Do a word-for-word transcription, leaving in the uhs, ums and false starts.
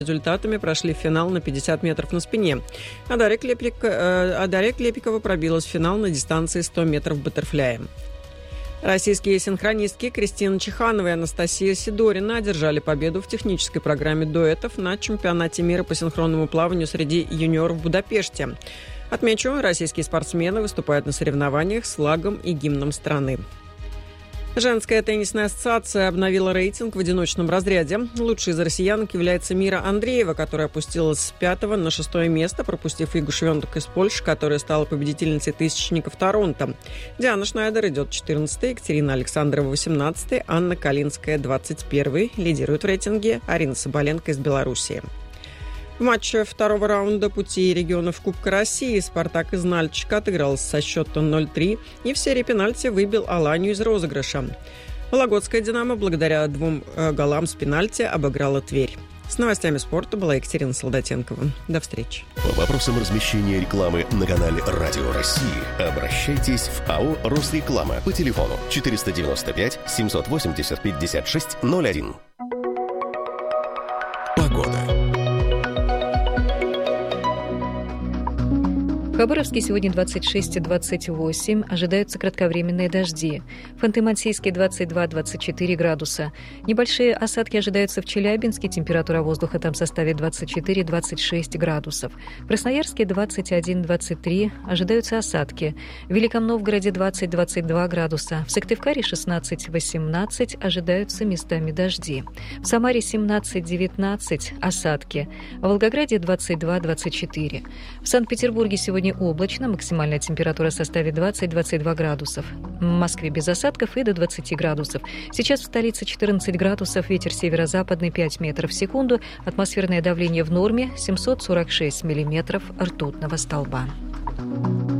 результатами прошли в финал на пятьдесят метров на спине. А Дарья, Клепик, э, а Дарья Клепикова пробилась в финал на дистанции сто метров баттерфляем. Российские синхронистки Кристина Чеханова и Анастасия Сидорина одержали победу в технической программе дуэтов на чемпионате мира по синхронному плаванию среди юниоров в Будапеште. Отмечу, российские спортсмены выступают на соревнованиях с флагом и гимном страны. Женская теннисная ассоциация обновила рейтинг в одиночном разряде. Лучшей из россиянок является Мира Андреева, которая опустилась с пятого на шестое место, пропустив Игу Швентук из Польши, которая стала победительницей тысячников Торонто. Диана Шнайдер идет четырнадцатой, Екатерина Александрова восемнадцатой, Анна Калинская двадцать первой. Лидирует в рейтинге Арина Соболенко из Белоруссии. В матче второго раунда пути регионов Кубка России «Спартак» из Нальчика отыгрался со счетом ноль три и в серии пенальти выбил Аланию из розыгрыша. Вологодская «Динамо» благодаря двум э, голам с пенальти обыграла Тверь. С новостями спорта была Екатерина Солдатенкова. До встречи. По вопросам размещения рекламы на канале «Радио России» обращайтесь в АО «Росреклама» по телефону четыреста девяносто пять семьсот восемьдесят пятьдесят шесть ноль один. Погода. В Хабаровске сегодня двадцать шесть и двадцать восемь, ожидаются кратковременные дожди. В Ханты-Мансийске двадцать два - двадцать четыре градуса. Небольшие осадки ожидаются в Челябинске, температура воздуха там составит двадцать четыре - двадцать шесть градусов. В Красноярске двадцать один - двадцать три, ожидаются осадки. В Великом Новгороде двадцать - двадцать два градуса. В Сыктывкаре шестнадцать - восемнадцать, ожидаются местами дожди. В Самаре семнадцать - девятнадцать, осадки. В Волгограде двадцать два - двадцать четыре. В Санкт-Петербурге сегодня облачно, максимальная температура составит двадцать - двадцать два градусов. В Москве без осадков и до двадцати градусов. Сейчас в столице четырнадцать градусов, ветер северо-западный пять метров в секунду, атмосферное давление в норме семьсот сорок шесть миллиметров ртутного столба.